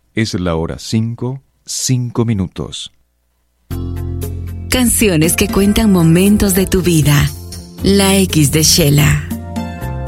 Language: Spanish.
Es la hora 5, 5 minutos. Canciones que cuentan momentos de tu vida. La X de Sheila.